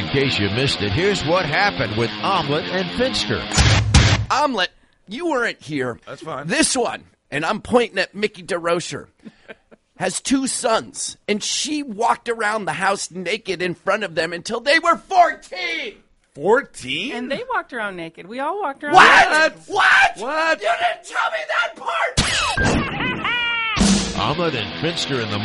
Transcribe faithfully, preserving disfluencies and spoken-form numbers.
In case you missed it, here's what happened with Omelet and Finster. Omelet, you weren't here. That's fine. This one, and I'm pointing at Mickey DeRocher, has two sons, and she walked around the house naked in front of them until they were fourteen. fourteen? And they walked around naked. We all walked around What? naked. What? What? You didn't tell me that part! Omelet and Finster in the